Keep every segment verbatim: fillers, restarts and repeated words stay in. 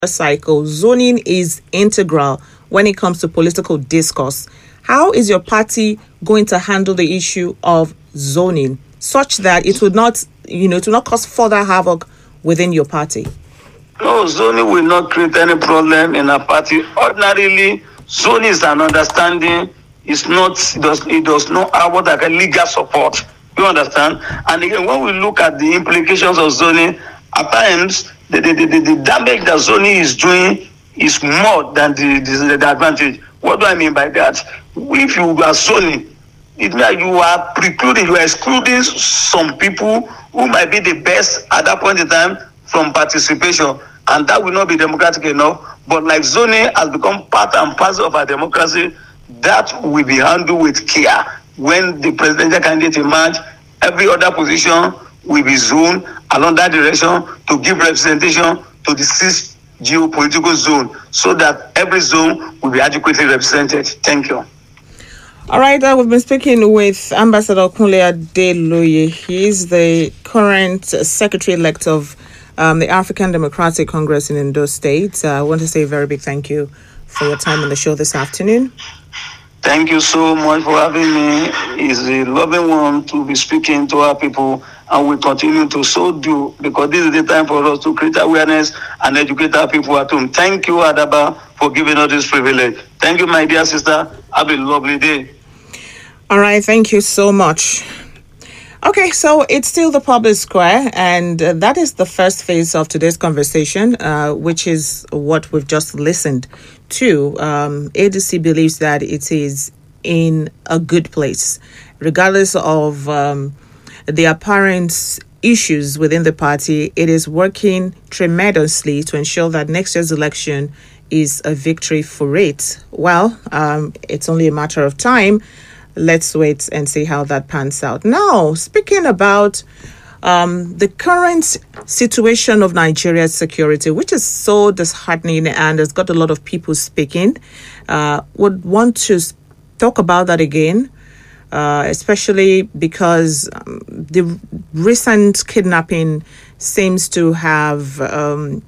cycle, zoning is integral when it comes to political discourse. How is your party going to handle the issue of zoning such that it would not, you know, to not cause further havoc within your party? No, zoning will not create any problem in our party. Ordinarily, zoning is an understanding. It's not, it does, it does not have what I call legal support. You understand? And again, when we look at the implications of zoning, at times, the, the, the, the damage that zoning is doing is more than the, the, the advantage. What do I mean by that? If you are zoning, it means you are precluding, you are excluding some people who might be the best at that point in time from participation. And that will not be democratic enough. But like zoning has become part and parcel of our democracy, that will be handled with care. When the presidential candidate emerge, every other position will be zoned along that direction to give representation to the sixth geopolitical zone so that every zone will be adequately represented. Thank you. All right, uh, we've been speaking with Ambassador Kunle Adeloye. He is the current Secretary-elect of um, the African Democratic Congress in Edo State. Uh, I want to say a very big thank you for your time on the show this afternoon. Thank you so much for having me. It's a loving one to be speaking to our people, and we continue to so do, because this is the time for us to create awareness and educate our people at home. Thank you, Adaba, for giving us this privilege. Thank you, my dear sister. Have a lovely day. All right, thank you so much. Okay, so it's still the public square, and uh, that is the first phase of today's conversation, uh, which is what we've just listened to. Um, A D C believes that it is in a good place, regardless of um, the apparent issues within the party. It is working tremendously to ensure that next year's election is a victory for it. Well, um, it's only a matter of time. Let's wait and see how that pans out. Now, speaking about um, the current situation of Nigeria's security, which is so disheartening and has got a lot of people speaking, uh, would want to talk about that again, uh, especially because um, the recent kidnapping seems to have um,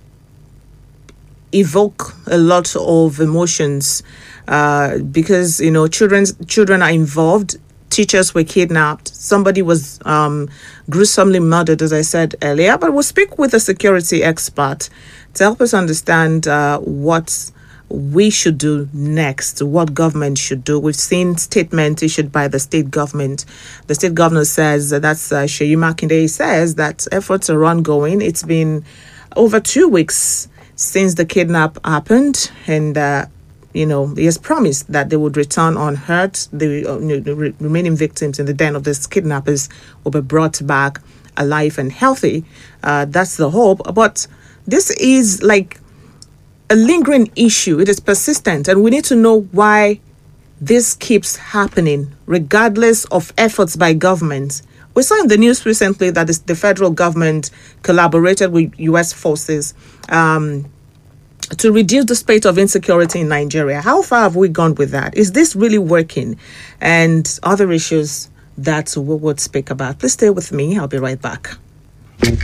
evoked a lot of emotions. Uh, because, you know, children children are involved. Teachers were kidnapped. Somebody was um, gruesomely murdered, as I said earlier. But we'll speak with a security expert to help us understand uh, what we should do next, what government should do. We've seen statements issued by the state government. The state governor says, uh, that's uh, Seyi Makinde, says that efforts are ongoing. It's been over two weeks since the kidnap happened, and uh, you know, he has promised that they would return unhurt. The, uh, the re- remaining victims in the den of these kidnappers will be brought back alive and healthy. Uh, that's the hope. But this is like a lingering issue. It is persistent, and we need to know why this keeps happening, regardless of efforts by governments. We saw in the news recently that the federal government collaborated with U S forces um, to reduce the spate of insecurity in Nigeria. How far have we gone with that? Is this really working? And other issues that we would speak about. Please stay with me. I'll be right back.